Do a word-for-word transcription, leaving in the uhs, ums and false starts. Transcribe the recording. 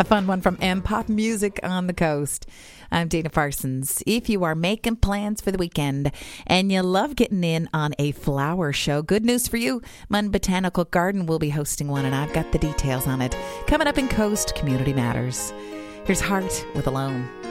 A fun one from M Pop Music on the Coast. I'm Dana Parsons. If you are making plans for the weekend and you love getting in on a flower show, good news for you. Munn Botanical Garden will be hosting one, and I've got the details on it coming up in Coast Community Matters. Here's Heart with Alone.